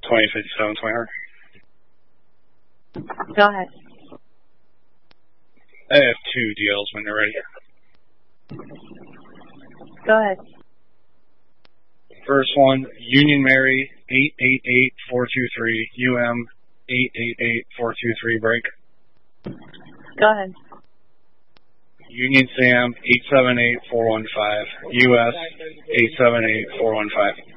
2057 Swinger. Go ahead. I have 2 deals when you're ready. Go ahead. First one, Union Mary 888423, UM 888423 break. Go ahead. Union Sam 878415, US 878415.